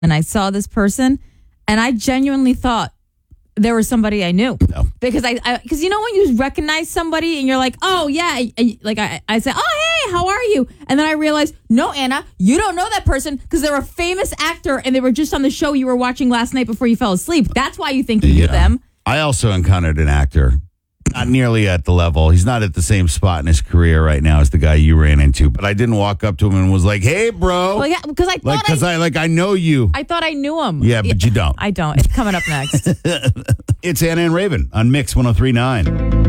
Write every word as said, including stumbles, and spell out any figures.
and I saw this person, and I genuinely thought there was somebody I knew. No. Because I, because you know when you recognize somebody and you're like, oh yeah, and like I, I say, oh hey, how are you? And then I realized, no, Anna, you don't know that person because they're a famous actor and they were just on the show you were watching last night before you fell asleep. That's why you think you Yeah. knew them. I also encountered an actor, not nearly at the level. He's not at the same spot in his career right now as the guy you ran into. But I didn't walk up to him and was like, "Hey, bro," Well, yeah, because I like thought because I, I like I know you. I thought I knew him. Yeah, but you don't. I don't. It's coming up next. It's Anna and Raven on Mix one oh three point nine.